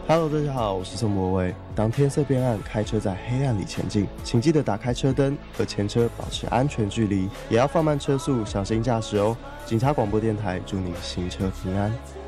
Hello， 大家好，我是宋博伟。当天色变暗，开车在黑暗里前进，请记得打开车灯，和前车保持安全距离，也要放慢车速，小心驾驶哦。警察广播电台祝你行车平安。